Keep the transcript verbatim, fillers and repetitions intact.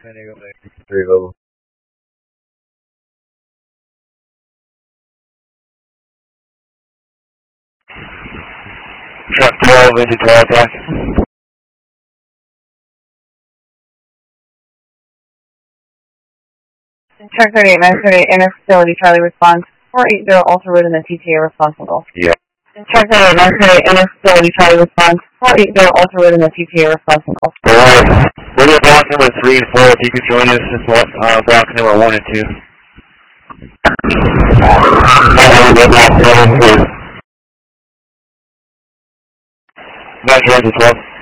Three level. Truck twelve into twelve attack. Truck thirty-eight, nine thirty-eight, inner facility, Charlie response. four eighty Ultra Road in the T T A responsible. Yeah. Truck thirty-eight, nine thirty-eight, inner facility, Charlie response. four eighty Ultra Road in the T T A responsible. Alright. Radio block number three and four, if you could join us in block, uh, block number one and two. Roger, twelve.